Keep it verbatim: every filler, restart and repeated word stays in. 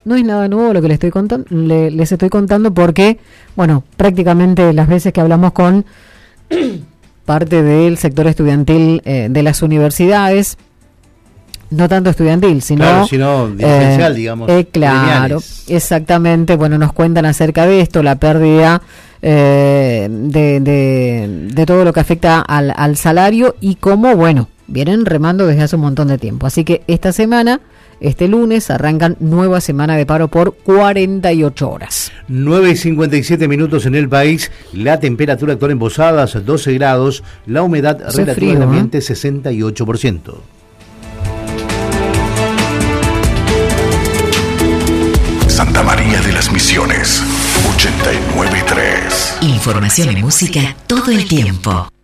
no es nada nuevo lo que les estoy contando, le, les estoy contando porque, bueno, prácticamente las veces que hablamos con parte del sector estudiantil eh, de las universidades, no tanto estudiantil, sino, claro, sino dirigencial, eh, digamos. Eh, claro, gremiales. Exactamente. Bueno, nos cuentan acerca de esto, la pérdida eh, de, de, de todo lo que afecta al, al salario y cómo, bueno, vienen remando desde hace un montón de tiempo. Así que esta semana, este lunes, arrancan nueva semana de paro por cuarenta y ocho horas. nueve y cincuenta y siete minutos en el país, la temperatura actual en Posadas, doce grados, la humedad Hace relativa frío, del ambiente, ¿eh? sesenta y ocho por ciento. Santa María de las Misiones, ochenta y nueve punto tres. Información y música todo el tiempo.